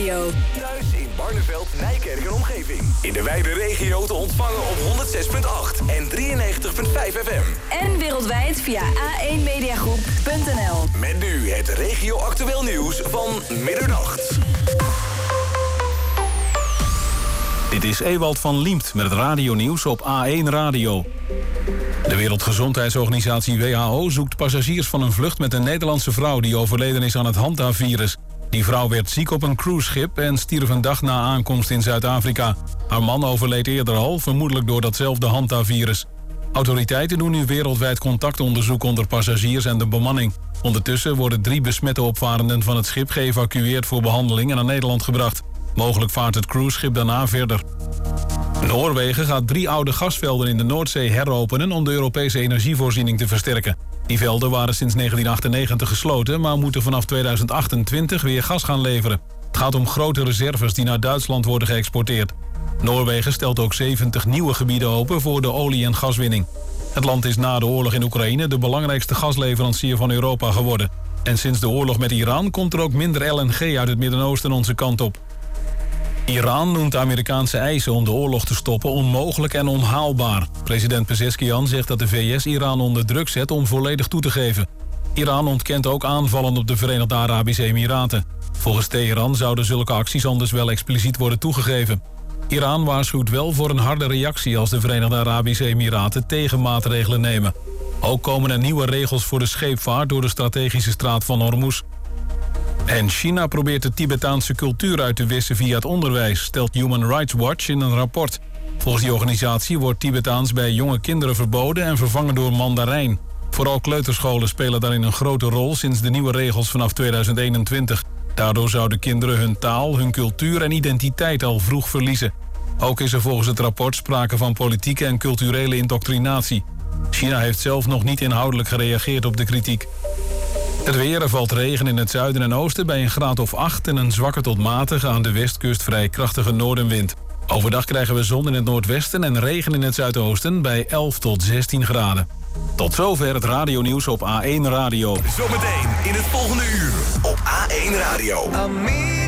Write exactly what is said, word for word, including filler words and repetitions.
Radio. Thuis in Barneveld, Nijkerk en omgeving. In de wijde regio te ontvangen op honderd zes komma acht en drieënnegentig komma vijf F M. En wereldwijd via a één mediagroep punt n l. Met nu het regio-actueel nieuws van middernacht. Dit is Ewald van Liemt met het radionieuws op A één Radio. De Wereldgezondheidsorganisatie W H O zoekt passagiers van een vlucht met een Nederlandse vrouw die overleden is aan het Hanta-virus. Die vrouw werd ziek op een cruiseschip en stierf een dag na aankomst in Zuid-Afrika. Haar man overleed eerder al, vermoedelijk door datzelfde Hanta-virus. Autoriteiten doen nu wereldwijd contactonderzoek onder passagiers en de bemanning. Ondertussen worden drie besmette opvarenden van het schip geëvacueerd voor behandeling en naar Nederland gebracht. Mogelijk vaart het cruiseschip daarna verder. Noorwegen gaat drie oude gasvelden in de Noordzee heropenen om de Europese energievoorziening te versterken. Die velden waren sinds negentien achtennegentig gesloten, maar moeten vanaf tweeduizend achtentwintig weer gas gaan leveren. Het gaat om grote reserves die naar Duitsland worden geëxporteerd. Noorwegen stelt ook zeventig nieuwe gebieden open voor de olie- en gaswinning. Het land is na de oorlog in Oekraïne de belangrijkste gasleverancier van Europa geworden. En sinds de oorlog met Iran komt er ook minder L N G uit het Midden-Oosten onze kant op. Iran noemt de Amerikaanse eisen om de oorlog te stoppen onmogelijk en onhaalbaar. President Pezeshkian zegt dat de V S Iran onder druk zet om volledig toe te geven. Iran ontkent ook aanvallen op de Verenigde Arabische Emiraten. Volgens Teheran zouden zulke acties anders wel expliciet worden toegegeven. Iran waarschuwt wel voor een harde reactie als de Verenigde Arabische Emiraten tegenmaatregelen nemen. Ook komen er nieuwe regels voor de scheepvaart door de strategische straat van Hormuz. En China probeert de Tibetaanse cultuur uit te wissen via het onderwijs, stelt Human Rights Watch in een rapport. Volgens die organisatie wordt Tibetaans bij jonge kinderen verboden en vervangen door Mandarijn. Vooral kleuterscholen spelen daarin een grote rol sinds de nieuwe regels vanaf tweeduizend eenentwintig. Daardoor zouden kinderen hun taal, hun cultuur en identiteit al vroeg verliezen. Ook is er volgens het rapport sprake van politieke en culturele indoctrinatie. China heeft zelf nog niet inhoudelijk gereageerd op de kritiek. Het weer, er valt regen in het zuiden en oosten bij een graad of acht... en een zwakke tot matige aan de westkust vrij krachtige noordenwind. Overdag krijgen we zon in het noordwesten en regen in het zuidoosten bij elf tot zestien graden. Tot zover het radionieuws op A één Radio. Zometeen in het volgende uur op A één Radio.